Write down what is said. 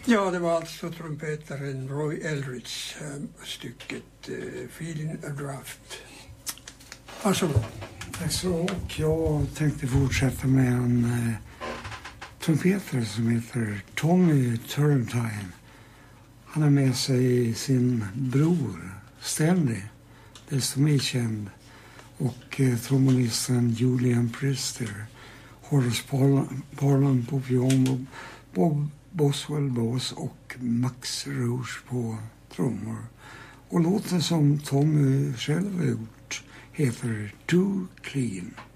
Ja, det var alltså trumpetaren Roy Eldridge, stycket Feeling a Draft. Varsågod. Tack så. Och jag tänkte fortsätta med en trumpetare som heter Tommy Turrentine. Han har med sig sin bror Stanley, desto mer känd, och trombonisten Julian Priester, Horace Parlan på piano, Bob Boswell bas och Max Roach på trummor. Och låten som Tommy själv har gjort heter Too Clean.